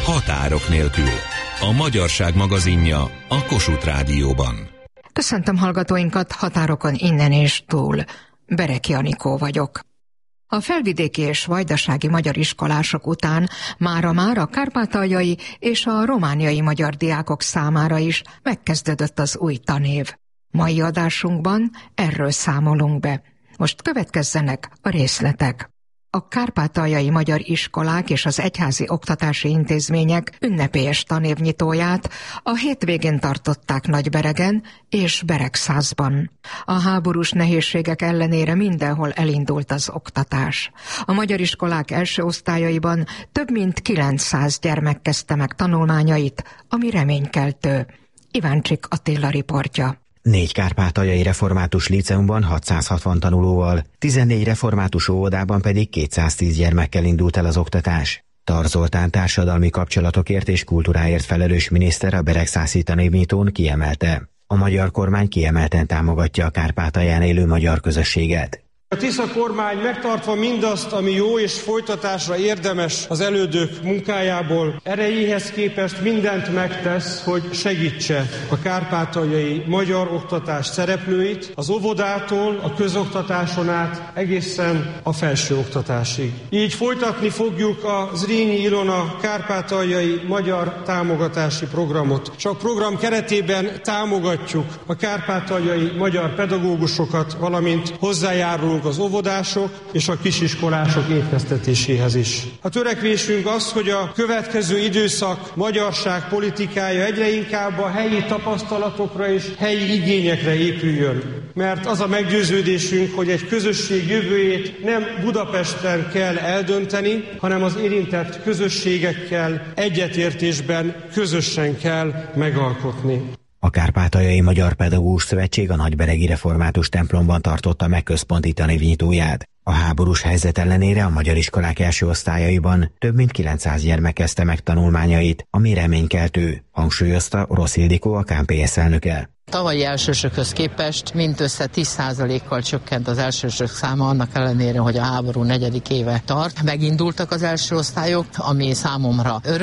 Határok nélkül. A Magyarság magazinja a Kossuth Rádióban. Köszöntöm hallgatóinkat határokon innen és túl. Bereki Anikó vagyok. A felvidéki és vajdasági magyar iskolások után mára a kárpátaljai és a romániai magyar diákok számára is megkezdődött az új tanév. Mai adásunkban erről számolunk be. Most következzenek a részletek. A kárpátaljai magyar iskolák és az egyházi oktatási intézmények ünnepélyes tanévnyitóját a hétvégén tartották Nagyberegen és Beregszászban. A háborús nehézségek ellenére mindenhol elindult az oktatás. A magyar iskolák első osztályaiban több mint 900 gyermek kezdte meg tanulmányait, ami reménykeltő. Iváncsik Attila riportja. 4 kárpátaljai református líceumban 660 tanulóval, 14 református óvodában pedig 210 gyermekkel indult el az oktatás. Tar Zoltán társadalmi kapcsolatokért és kultúráért felelős miniszter a beregszászi tanévnyitón kiemelte: a magyar kormány kiemelten támogatja a Kárpátalján élő magyar közösséget. A Tisza kormány megtartva mindazt, ami jó és folytatásra érdemes az elődök munkájából, erejéhez képest mindent megtesz, hogy segítse a kárpátaljai magyar oktatás szereplőit, az óvodától, a közoktatáson át egészen a felsőoktatásig. Így folytatni fogjuk a Zrínyi Ilona kárpátaljai magyar támogatási programot. És a program keretében támogatjuk a kárpátaljai magyar pedagógusokat, valamint hozzájárulunk az óvodások és a kisiskolások étkeztetéséhez is. A törekvésünk az, hogy a következő időszak magyarság politikája egyre inkább a helyi tapasztalatokra és helyi igényekre épüljön. Mert az a meggyőződésünk, hogy egy közösség jövőjét nem Budapesten kell eldönteni, hanem az érintett közösségekkel egyetértésben közösen kell megalkotni. A Kárpátaljai Magyar Pedagógus Szövetség a nagyberegi református templomban tartotta meg központi tanévnyitóját. A háborús helyzet ellenére a magyar iskolák első osztályaiban több mint 900 gyermek kezdte meg tanulmányait, ami reménykeltő, hangsúlyozta Orosz Ildikó, a KNPS elnöke. Tavalyi elsősökhöz képest mindössze 10%-kal csökkent az elsősök száma, annak ellenére, hogy a háború 4. éve tart. Megindultak az első osztályok, ami számomra öröm.